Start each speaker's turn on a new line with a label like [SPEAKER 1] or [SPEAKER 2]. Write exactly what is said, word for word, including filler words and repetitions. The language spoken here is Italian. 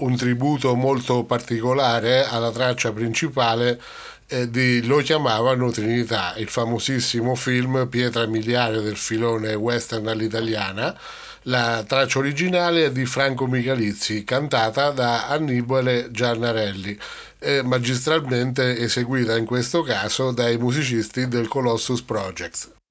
[SPEAKER 1] un tributo molto particolare alla traccia principale eh, di Lo chiamavano Trinità, il famosissimo film pietra miliare del filone western all'italiana. La traccia originale è di Franco Michalizzi, cantata da Annibale Giannarelli, e magistralmente eseguita in questo caso dai musicisti del Colossus Project.